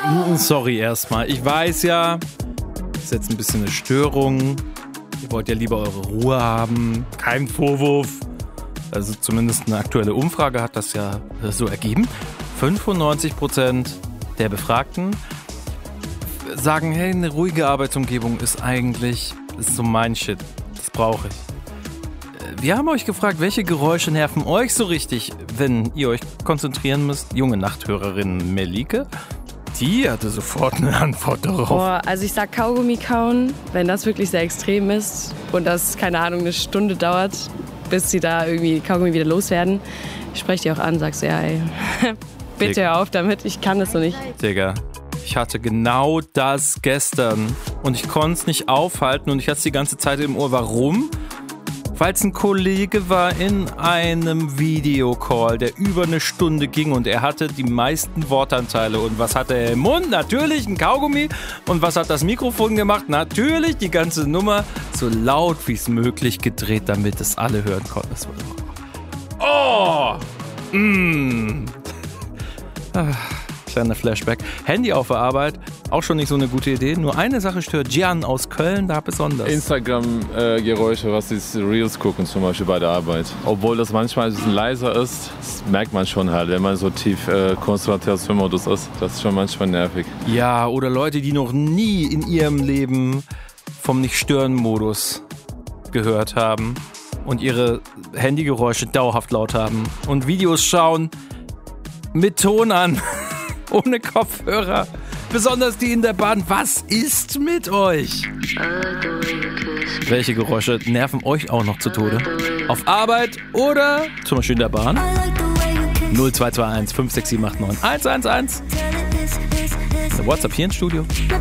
Sorry erstmal. Ich weiß ja, das ist jetzt ein bisschen eine Störung. Ihr wollt ja lieber eure Ruhe haben. Kein Vorwurf. Also zumindest eine aktuelle Umfrage hat das ja so ergeben. 95% der Befragten sagen, hey, eine ruhige Arbeitsumgebung ist so mein Shit. Das brauche ich. Wir haben euch gefragt, welche Geräusche nerven euch so richtig, wenn ihr euch konzentrieren müsst? Junge Nachthörerin Melike, die hatte sofort eine Antwort darauf. Boah, also ich sag Kaugummi kauen, wenn das wirklich sehr extrem ist und das, keine Ahnung, eine Stunde dauert, bis sie da irgendwie Kaugummi wieder loswerden. Ich spreche die auch an, sagst so, ja ey, bitte hör auf damit, ich kann das so nicht. Digga, ich hatte genau das gestern und ich konnte es nicht aufhalten und ich hatte es die ganze Zeit im Ohr. Warum? Weil es ein Kollege war in einem Videocall, der über eine Stunde ging und er hatte die meisten Wortanteile. Und was hatte er im Mund? Natürlich ein Kaugummi. Und was hat das Mikrofon gemacht? Natürlich die ganze Nummer so laut wie es möglich gedreht, damit es alle hören konnten. Kleiner Flashback. Handy auf der Arbeit, auch schon nicht so eine gute Idee. Nur eine Sache stört Gian aus Köln da besonders. Instagram-Geräusche, was die Reels gucken zum Beispiel bei der Arbeit. Obwohl das manchmal ein bisschen leiser ist, das merkt man schon halt, wenn man so tief Konzentrationsmodus ist. Das ist schon manchmal nervig. Ja, oder Leute, die noch nie in ihrem Leben vom Nicht-Stören-Modus gehört haben und ihre Handygeräusche dauerhaft laut haben und Videos schauen mit Ton an. Ohne Kopfhörer. Besonders die in der Bahn. Was ist mit euch? Welche Geräusche nerven euch auch noch zu Tode? Auf Arbeit oder zum Beispiel in der Bahn? 0221 56789 111. WhatsApp hier ins Studio.